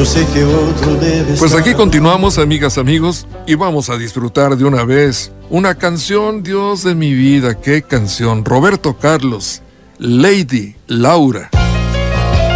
Yo sé que otro debe Pues estar. aquí continuamos, amigas, amigos, y vamos a disfrutar de una vez una canción, Dios de mi vida, qué canción. Roberto Carlos, Lady Laura.